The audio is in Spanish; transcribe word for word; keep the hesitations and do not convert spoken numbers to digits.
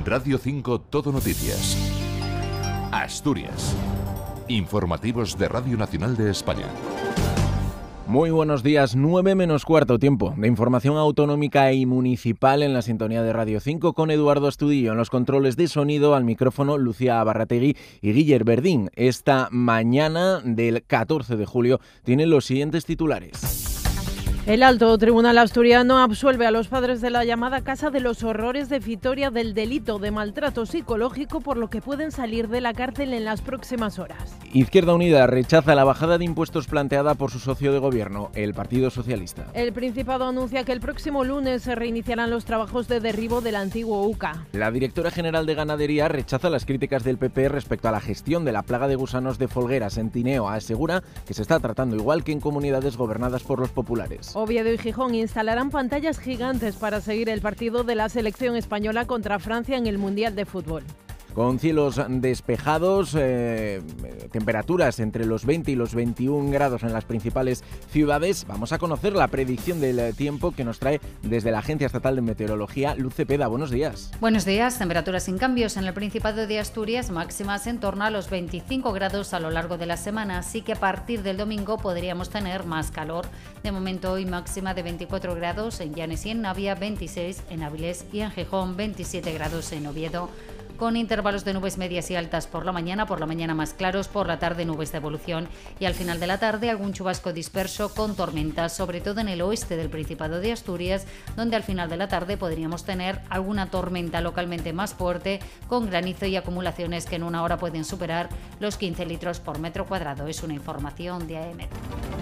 Radio cinco Todo Noticias. Asturias. Informativos de Radio Nacional de España. Muy buenos días, nueve menos cuarto, tiempo de información autonómica y municipal en la sintonía de Radio cinco con Eduardo Astudillo en los controles de sonido, al micrófono Lucía Barrategui y Guiller Verdín. Esta mañana del catorce de julio tienen los siguientes titulares. El Alto Tribunal Asturiano absuelve a los padres de la llamada Casa de los Horrores de Vitoria del delito de maltrato psicológico, por lo que pueden salir de la cárcel en las próximas horas. Izquierda Unida rechaza la bajada de impuestos planteada por su socio de gobierno, el Partido Socialista. El Principado anuncia que el próximo lunes se reiniciarán los trabajos de derribo del antiguo U C A. La directora general de Ganadería rechaza las críticas del P P respecto a la gestión de la plaga de gusanos de folgueras en Tineo. Asegura que se está tratando igual que en comunidades gobernadas por los populares. Oviedo y Gijón instalarán pantallas gigantes para seguir el partido de la selección española contra Francia en el Mundial de Fútbol. Con cielos despejados, eh, temperaturas entre los veinte y los veintiún grados en las principales ciudades. Vamos a conocer la predicción del tiempo que nos trae desde la Agencia Estatal de Meteorología, Luz Cepeda. Buenos días. Buenos días. Temperaturas sin cambios en el Principado de Asturias, máximas en torno a los veinticinco grados a lo largo de la semana, así que a partir del domingo podríamos tener más calor. De momento hoy máxima de veinticuatro grados en Llanes y en Navia, veintiséis en Avilés y en Gijón, veintisiete grados en Oviedo, con intervalos de nubes medias y altas por la mañana, por la mañana más claros, por la tarde nubes de evolución y al final de la tarde algún chubasco disperso con tormentas, sobre todo en el oeste del Principado de Asturias, donde al final de la tarde podríamos tener alguna tormenta localmente más fuerte, con granizo y acumulaciones que en una hora pueden superar los quince litros por metro cuadrado. Es una información de A E M E T.